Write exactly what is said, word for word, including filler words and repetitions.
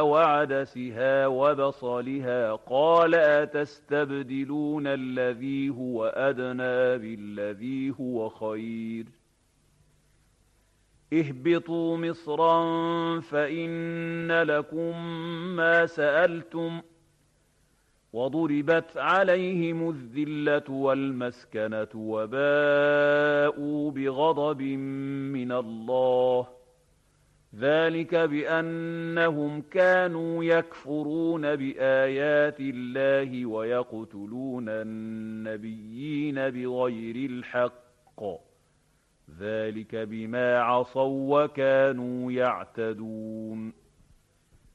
وعدسها وبصلها قال أتستبدلون الذي هو أدنى بالذي هو خير اهبطوا مصرا فإن لكم ما سألتم وضربت عليهم الذلة والمسكنة وباءوا بغضب من الله ذلك بأنهم كانوا يكفرون بآيات الله ويقتلون النبيين بغير الحق ذلك بما عصوا وكانوا يعتدون